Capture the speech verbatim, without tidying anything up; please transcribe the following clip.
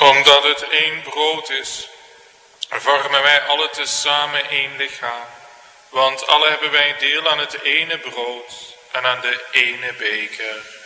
Omdat het één brood is, vormen wij alle tezamen één lichaam. Want alle hebben wij deel aan het ene brood en aan de ene beker.